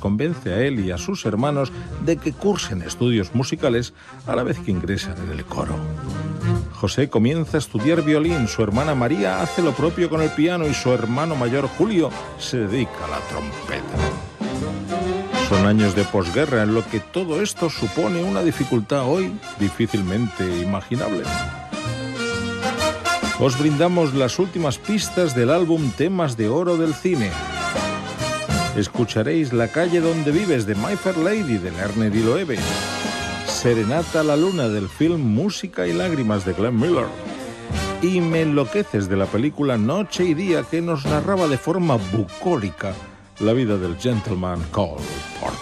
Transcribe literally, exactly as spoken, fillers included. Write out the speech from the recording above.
convence a él y a sus hermanos de que cursen estudios musicales a la vez que ingresan en el coro. José comienza a estudiar violín, su hermana María hace lo propio con el piano y su hermano mayor Julio se dedica a la trompeta. Son años de posguerra en lo que todo esto supone una dificultad hoy difícilmente imaginable. Os brindamos las últimas pistas del álbum Temas de Oro del Cine. Escucharéis La calle donde vives de My Fair Lady de Lerner y Loewe, Serenata a la luna del film Música y lágrimas de Glenn Miller y Me enloqueces de la película Noche y día, que nos narraba de forma bucólica la vida del gentleman Cole Porter.